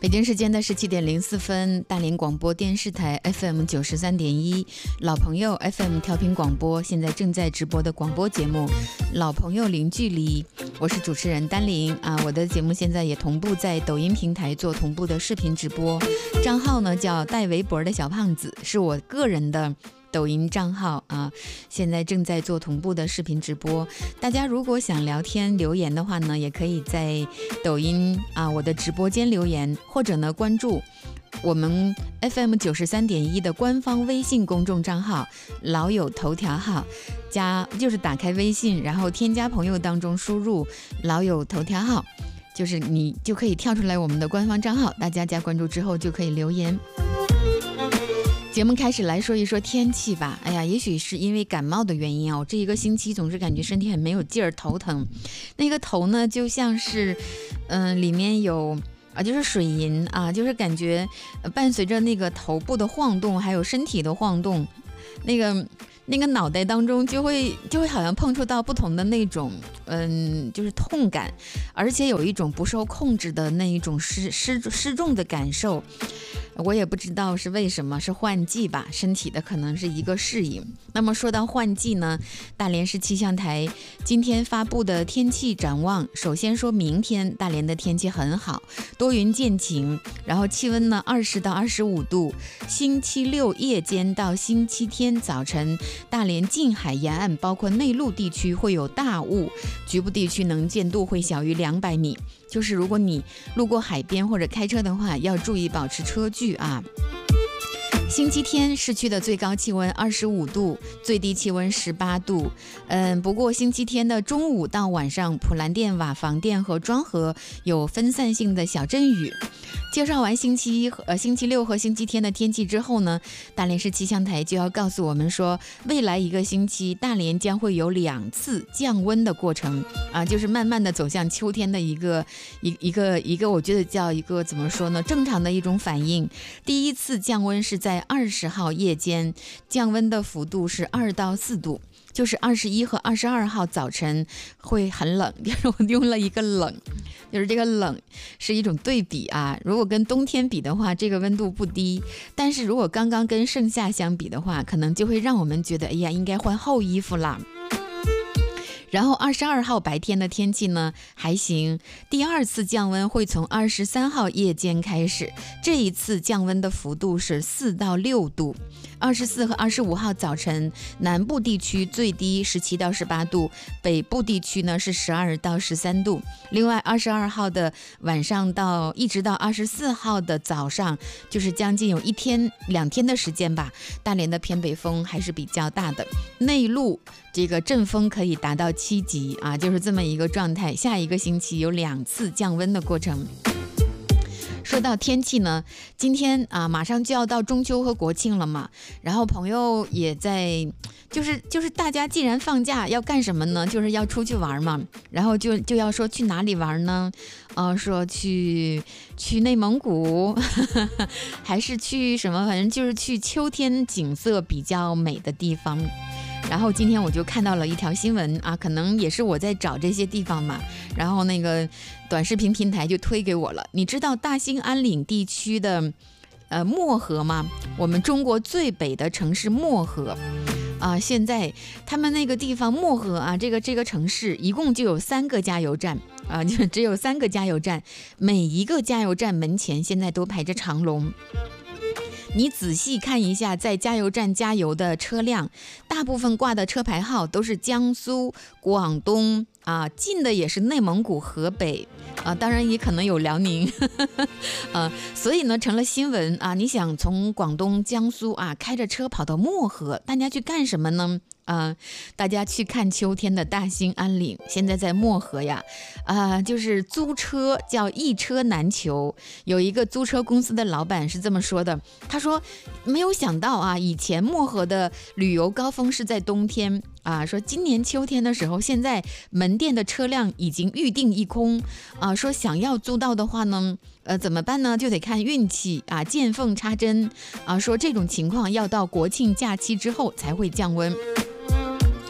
北京时间的17:04，大连广播电视台 FM 93.1，老朋友 FM 调频广播，现在正在直播的广播节目《老朋友零距离》，我是主持人丹玲啊。我的节目现在也同步在抖音平台做同步的视频直播，账号呢叫带围脖的小胖子，是我个人的抖音账号啊，现在正在做同步的视频直播。大家如果想聊天留言的话呢，也可以在抖音啊我的直播间留言，或者呢关注我们 FM 93.1的官方微信公众账号老友头条号，就是打开微信，然后添加朋友当中输入老友头条号，就是你就可以跳出来我们的官方账号，大家加关注之后就可以留言。节目开始来说一说天气吧。哎呀，也许是因为感冒的原因这一个星期总是感觉身体很没有劲儿，头疼。那个头呢，就像是，里面有就是水银啊，就是感觉伴随着那个头部的晃动，还有身体的晃动，那个脑袋当中就会好像碰触到不同的那种就是痛感，而且有一种不受控制的那一种失重的感受。我也不知道是为什么，是换季吧，身体的可能是一个适应。那么说到换季呢，大连市气象台今天发布的天气展望，首先说明天大连的天气很好，多云见晴，然后气温呢20到25度。星期六夜间到星期天早晨，大连近海沿岸包括内陆地区会有大雾，局部地区能见度会小于200米。就是如果你路过海边或者开车的话，要注意保持车距啊。星期天市区的最高气温25度，最低气温18度。不过星期天的中午到晚上，普兰店、瓦房店和庄河有分散性的小阵雨。介绍完星期六和星期天的天气之后呢，大连市气象台就要告诉我们说，未来一个星期大连将会有2次降温的过程啊，就是慢慢的走向秋天的一个，我觉得叫一个怎么说呢，正常的一种反应。第一次降温是在20号夜间，降温的幅度是2到4度。就是21和22号早晨会很冷，就是我用了一个冷，就是这个冷是一种对比啊。如果跟冬天比的话，这个温度不低，但是如果刚刚跟盛夏相比的话，可能就会让我们觉得，哎呀，应该换厚衣服啦。然后22号白天的天气呢还行，第2次降温会从23号夜间开始，这一次降温的幅度是4到6度。24和25号早晨，南部地区最低17到18度，北部地区呢是12到13度。另外22号的晚上一直到24号的早上，就是将近有1天2天的时间吧，大连的偏北风还是比较大的，内陆这个阵风可以达到7级啊，就是这么一个状态。下一个星期有2次降温的过程。说到天气呢，今天马上就要到中秋和国庆了嘛，然后朋友也在，就是大家既然放假要干什么呢？就是要出去玩嘛，然后就要说去哪里玩呢？说去内蒙古，还是去什么？反正就是去秋天景色比较美的地方。然后今天我就看到了一条新闻啊，可能也是我在找这些地方嘛，然后那个短视频平台就推给我了。你知道大兴安岭地区的漠河吗？我们中国最北的城市漠河啊，现在他们那个地方漠河啊，这个城市一共就有3个加油站啊，就只有3个加油站，每一个加油站门前现在都排着长龙。你仔细看一下，在加油站加油的车辆，大部分挂的车牌号都是江苏、广东啊，近的也是内蒙古、河北啊，当然也可能有辽宁，所以呢成了新闻啊。你想从广东、江苏啊开着车跑到漠河，大家去干什么呢？大家去看秋天的大兴安岭，现在在漠河呀，就是租车叫一车难求。有一个租车公司的老板是这么说的，他说没有想到啊，以前漠河的旅游高峰是在冬天啊，说今年秋天的时候，现在门店的车辆已经预定一空啊，说想要租到的话呢，怎么办呢？就得看运气啊，见缝插针啊，说这种情况要到国庆假期之后才会降温。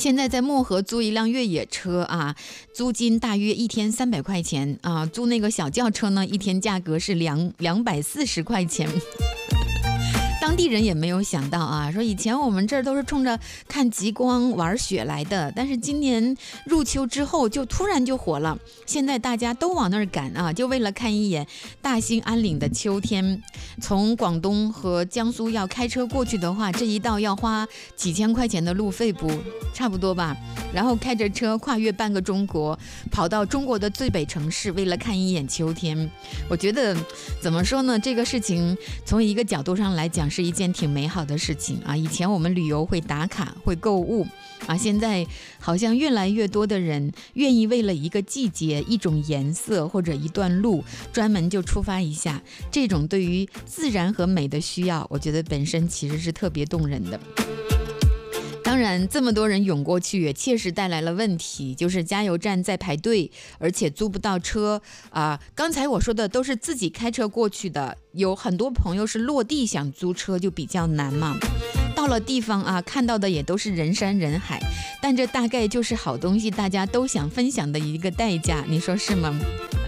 现在在漠河租一辆越野车啊，租金大约1天300块钱啊，租那个小轿车呢，一天价格是240块钱。当地人也没有想到啊，说以前我们这儿都是冲着看极光玩雪来的，但是今年入秋之后就突然就火了，现在大家都往那儿赶啊，就为了看一眼大兴安岭的秋天。从广东和江苏要开车过去的话，这一道要花几千块钱的路费不差不多吧，然后开着车跨越半个中国，跑到中国的最北城市，为了看一眼秋天。我觉得怎么说呢，这个事情从一个角度上来讲是一件挺美好的事情啊。以前我们旅游会打卡会购物啊，现在好像越来越多的人愿意为了一个季节一种颜色或者一段路专门就出发一下，这种对于自然和美的需要，我觉得本身其实是特别动人的。当然这么多人涌过去也确实带来了问题，就是加油站在排队，而且租不到车啊。刚才我说的都是自己开车过去的，有很多朋友是落地想租车就比较难嘛。到了地方啊，看到的也都是人山人海，但这大概就是好东西大家都想分享的一个代价，你说是吗？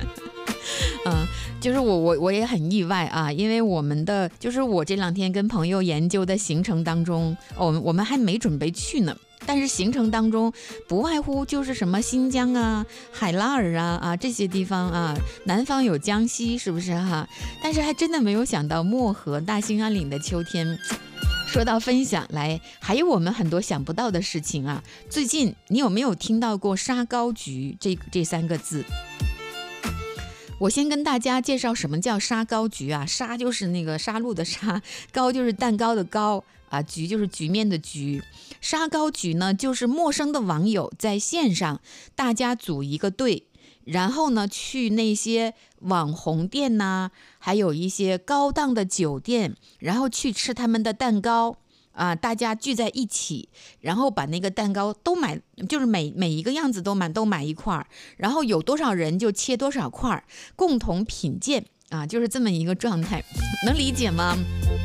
就是我也很意外啊，因为就是我这2天跟朋友研究的行程当中，我们还没准备去呢，但是行程当中不外乎就是什么新疆啊、海拉尔啊这些地方啊，南方有江西，是不是哈？但是还真的没有想到漠河大兴安岭的秋天。说到分享来，还有我们很多想不到的事情啊。最近你有没有听到过沙糕局这3个字？我先跟大家介绍什么叫沙糕局啊。沙就是那个杀戮的沙，糕就是蛋糕的糕啊，局就是局面的局。沙糕局呢，就是陌生的网友在线上大家组一个队，然后呢去那些网红店呐，还有一些高档的酒店，然后去吃他们的蛋糕啊，大家聚在一起，然后把那个蛋糕都买，就是每一个样子都买一块，然后有多少人就切多少块，共同品鉴啊，就是这么一个状态，能理解吗？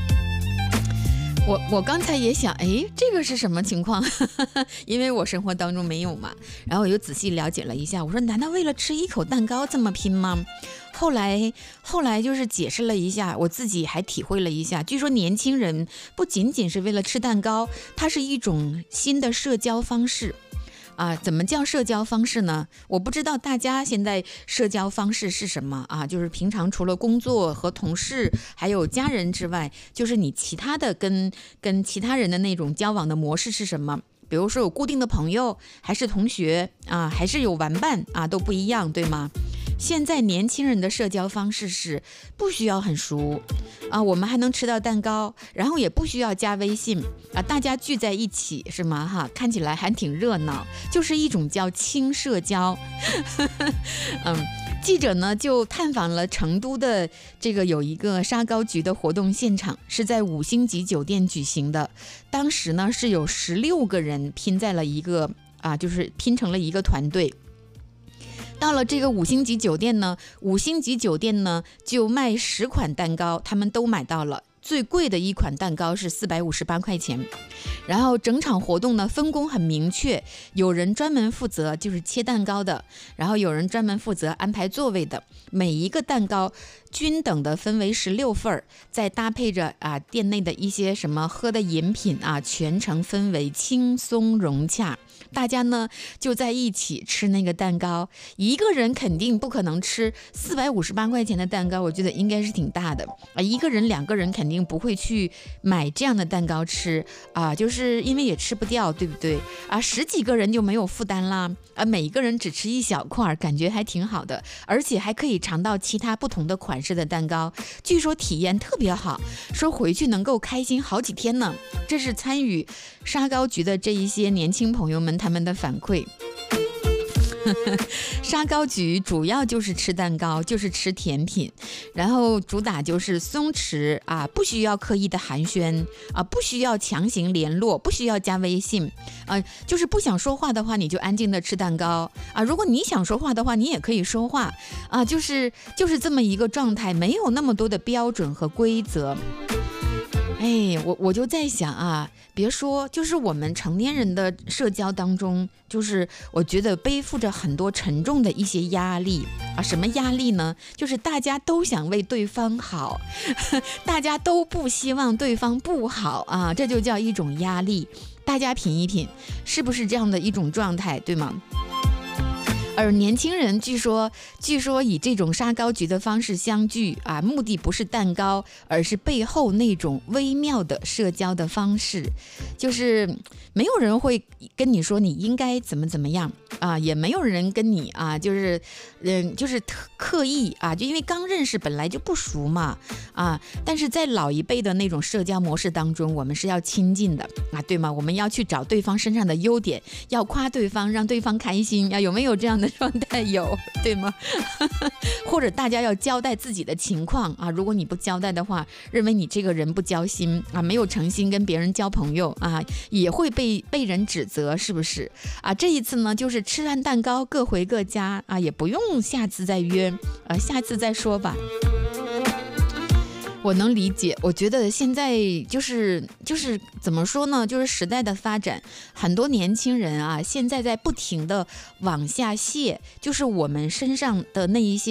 我刚才也想，这个是什么情况？因为我生活当中没有嘛，然后我又仔细了解了一下，我说难道为了吃一口蛋糕这么拼吗？后来就是解释了一下，我自己还体会了一下，据说年轻人不仅仅是为了吃蛋糕，它是一种新的社交方式啊。怎么叫社交方式呢？我不知道大家现在社交方式是什么啊？就是平常除了工作和同事还有家人之外，就是你其他的跟其他人的那种交往的模式是什么？比如说有固定的朋友，还是同学啊，还是有玩伴啊，都不一样，对吗？现在年轻人的社交方式是不需要很熟啊，我们还能吃到蛋糕，然后也不需要加微信啊，大家聚在一起是吗？哈，看起来还挺热闹，就是一种叫轻社交。记者呢就探访了成都的这个有一个沙糕局的活动现场，是在5星级酒店举行的。当时呢是有16个人拼在了一个就是拼成了一个团队。到了这个5星级酒店呢就卖10款蛋糕，他们都买到了。最贵的一款蛋糕是458块钱，然后整场活动呢分工很明确，有人专门负责就是切蛋糕的，然后有人专门负责安排座位的，每一个蛋糕均等的分为16份，再搭配着店内的一些什么喝的饮品啊，全程氛围轻松融洽。大家呢就在一起吃那个蛋糕，一个人肯定不可能吃458块钱的蛋糕，我觉得应该是挺大的啊，一个人2个人肯定不会去买这样的蛋糕吃啊，就是因为也吃不掉，对不对啊？10几个人就没有负担啦啊，每一个人只吃一小块，感觉还挺好的，而且还可以尝到其他不同的款式的蛋糕，据说体验特别好，说回去能够开心好几天呢。这是参与沙糕局的这一些年轻朋友们他们的反馈。沙糕局主要就是吃蛋糕，就是吃甜品，然后主打就是松弛啊，不需要刻意的寒暄啊，不需要强行联络，不需要加微信啊，就是不想说话的话你就安静的吃蛋糕啊，如果你想说话的话你也可以说话啊，就是这么一个状态，没有那么多的标准和规则。 我就在想啊，别说就是我们成年人的社交当中，就是我觉得背负着很多沉重的一些压力啊。什么压力呢？就是大家都想为对方好，大家都不希望对方不好啊，这就叫一种压力。大家品一品，是不是这样的一种状态，对吗？而年轻人据说以这种沙高局的方式相聚啊，目的不是蛋糕，而是背后那种微妙的社交的方式，就是没有人会跟你说你应该怎么样啊，也没有人跟你啊，就是刻意啊，就因为刚认识本来就不熟嘛啊，但是在老一辈的那种社交模式当中，我们是要亲近的啊，对吗？我们要去找对方身上的优点，要夸对方，让对方开心啊，有没有这样的状态？有，对吗？或者大家要交代自己的情况啊，如果你不交代的话，认为你这个人不交心啊，没有诚心跟别人交朋友啊，也会被人指责，是不是啊？这一次呢，就是吃完蛋糕各回各家啊，也不用下次再约，下次再说吧。我能理解，我觉得现在就是怎么说呢？就是时代的发展，很多年轻人啊，现在在不停的往下卸，就是我们身上的那一些